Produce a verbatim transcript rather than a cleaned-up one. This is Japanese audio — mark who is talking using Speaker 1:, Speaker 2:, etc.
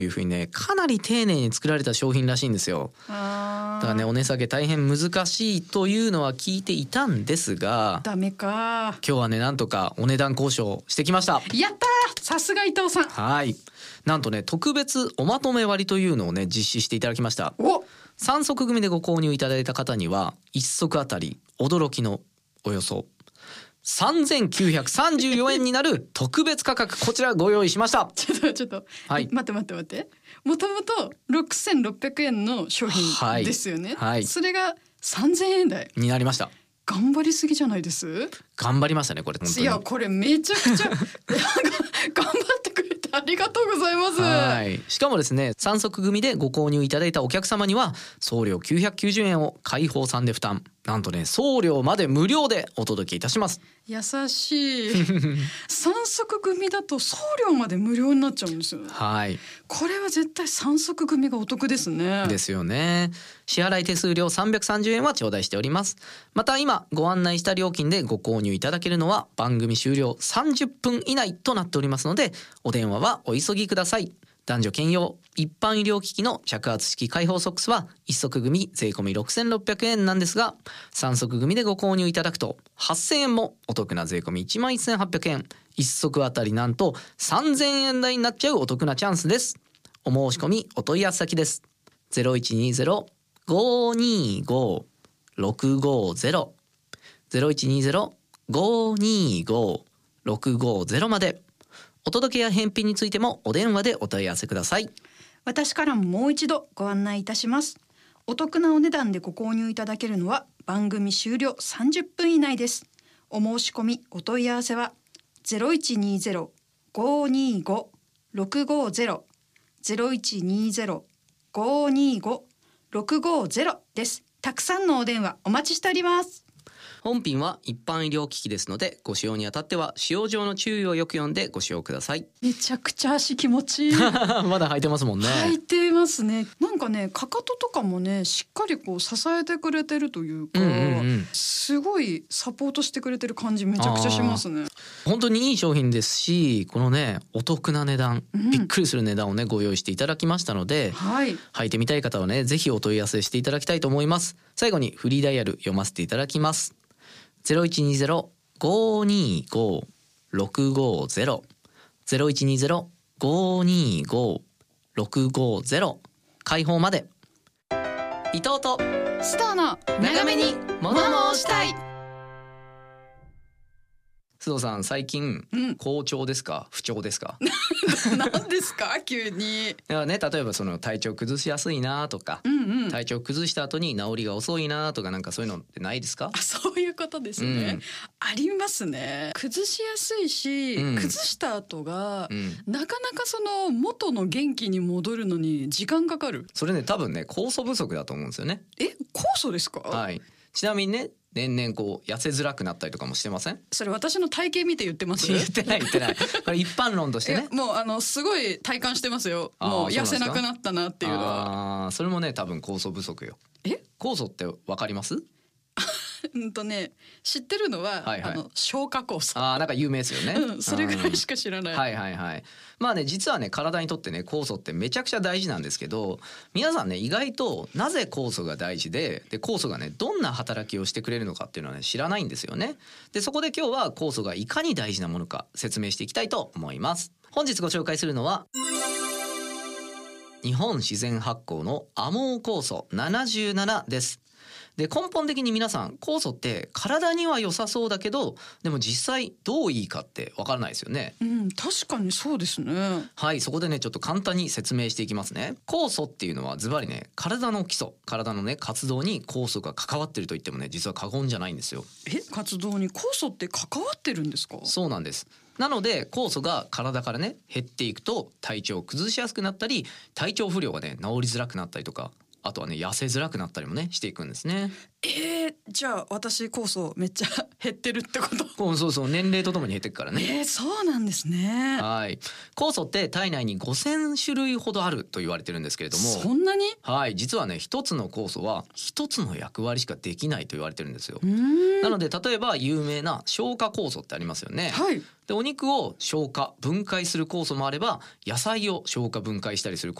Speaker 1: いうふうにね、かなり丁寧に作られた商品らしいんですよ。
Speaker 2: あ
Speaker 1: だからね、お値下げ大変難しいというのは聞いていたんですが、
Speaker 2: ダメか。
Speaker 1: 今日はね、なんとかお値段交渉してきました。
Speaker 2: やったー、さすが伊藤さん。
Speaker 1: はい、なんとね、特別おまとめ割というのをね実施していただきました。
Speaker 2: お
Speaker 1: さん足組でご購入いただいた方にはいっ足あたり驚きのおよそさんぜんきゅうひゃくさんじゅうよえんになる特別価格、こちらご用意しました。
Speaker 2: ちょっとちょっと、
Speaker 1: はい、
Speaker 2: 待って待って待って、もともとろくせんろっぴゃくえんの商品ですよね。
Speaker 1: はいはい、そ
Speaker 2: れがさんぜんえん台
Speaker 1: になりました。
Speaker 2: 頑張りすぎじゃないです？
Speaker 1: 頑張りましたね、これ本当に。
Speaker 2: いや、これめちゃくちゃ頑張ってくれてありがとうございます。
Speaker 1: はい、しかもですね、さん足組でご購入いただいたお客様には送料きゅうひゃくきゅうじゅうえんを開放さんで負担、なんとね、送料まで無料でお届けいたします。
Speaker 2: 優しいさん足組だと送料まで無料になっちゃうんですよ。
Speaker 1: はい、
Speaker 2: これは絶対さん足組がお得ですね。
Speaker 1: ですよね。支払い手数料さんびゃくさんじゅうえんは頂戴しております。また今ご案内した料金でご購入いただけるのは番組終了さんじゅっぷん以内となっておりますので、お電話はお急ぎください。男女兼用一般医療機器の着圧式開放ソックスはいっ足組税込みろくせんろっぴゃくえんなんですが、さん足組でご購入いただくとはっせんえんもお得な税込みいちまんせんはっぴゃくえん、いっ足あたりなんとさんぜんえん台になっちゃうお得なチャンスです。お申し込みお問い合わせ先です。 ゼロいちにゼロ ごーにーごー ろくごーゼロ ゼロいちにゼロ ごーにーごー ろくごーゼロ まで。お届けや返品についてもお電話でお問い合わせください。
Speaker 2: 私からももう一度ご案内いたします。お得なお値段でご購入いただけるのは番組終了さんじゅっぷん以内です。お申し込みお問い合わせは ゼロいちにゼロ ごーにーごー ろくごーゼロ ゼロいちにゼロ ごーにーごー ろくごーゼロ です。たくさんのお電話お待ちしております。
Speaker 1: 本品は一般医療機器ですので、ご使用にあたっては使用上の注意をよく読んでご使用ください。
Speaker 2: めちゃくちゃ足気持ちいい
Speaker 1: まだ履いてますもんね。
Speaker 2: 履いてますね。なんかね、かかととかもね、しっかりこう支えてくれてるというか、うんうんうん、すごいサポートしてくれてる感じめちゃくちゃしますね。
Speaker 1: 本当にいい商品ですし、このね、お得な値段、うん、びっくりする値段をねご用意していただきましたので、はい、履いてみたい方はね、ぜひお問い合わせしていただきたいと思います。最後にフリーダイヤル読ませていただきます。ゼロいちにゼロ ごーにーごー ろくごーゼロ ゼロいちにゼロ ごーにーごー ろくごーゼロ、開放まで。伊藤と
Speaker 2: スターの
Speaker 1: 長めに物申したい。須藤さん、最近、うん、好調ですか不調ですか？
Speaker 2: 何ですか急に。
Speaker 1: いやね、例えばその体調崩しやすいなとか、うんうん、体調崩した後に治りが遅いなとか、なんかそういうのってないですか？
Speaker 2: あ、そういうことですね、うん、ありますね。崩しやすいし、うん、崩した後が、うん、なかなかその元の元気に戻るのに時間かかる。
Speaker 1: それね、多分ね、酵素不足だと思うんですよね。
Speaker 2: え、酵素ですか？
Speaker 1: はい。ちなみにね、年々こう痩せづらくなったりとかもしてません？
Speaker 2: それ私の体型見て言ってます？
Speaker 1: 言ってない言ってない。これ一般論としてね。
Speaker 2: もうあのすごい体感してますよ。もう痩せなくなったなっていうのは。
Speaker 1: あ、それもね、多分酵素不足よ。
Speaker 2: え？
Speaker 1: 酵素ってわかります？
Speaker 2: うんとね、知ってるのは、はいはい、あの消化酵素。
Speaker 1: あ、なんか有名ですよね、
Speaker 2: うん、それぐらいしか知らない、
Speaker 1: うん、はいはいはい。まあね、実はね、体にとってね、酵素ってめちゃくちゃ大事なんですけど、皆さんね、意外となぜ酵素が大事で、で酵素がね、どんな働きをしてくれるのかっていうのはね、知らないんですよね。でそこで今日は酵素がいかに大事なものか説明していきたいと思います。本日ご紹介するのは日本自然発酵のアモー酵素ななじゅうななです。で根本的に皆さん、酵素って体には良さそうだけど、でも実際どういいかってわからないですよね。
Speaker 2: うん、確かにそうですね。
Speaker 1: はい、そこでね、ちょっと簡単に説明していきますね。酵素っていうのはズバリね、体の基礎、体のね活動に酵素が関わってると言ってもね、実は過言じゃないんですよ。
Speaker 2: え、活動に酵素って関わってるんですか？
Speaker 1: そうなんです。なので酵素が体からね減っていくと、体調を崩しやすくなったり、体調不良がね治りづらくなったりとか、あとはね痩せづらくなったりもねしていくんですね。
Speaker 2: えー、 じゃあ私酵素めっちゃ減ってるってこと？
Speaker 1: そうそうそう、年齢とともに減っていくからね。
Speaker 2: えー、そうなんですね。
Speaker 1: はい、酵素って体内にごせん種類ほどあると言われてるんですけれども、
Speaker 2: そんなに？
Speaker 1: はい、実はね一つの酵素は一つの役割しかできないと言われてるんですよ。
Speaker 2: うーん、
Speaker 1: なので例えば有名な消化酵素ってありますよね。
Speaker 2: はい。
Speaker 1: でお肉を消化分解する酵素もあれば野菜を消化分解したりする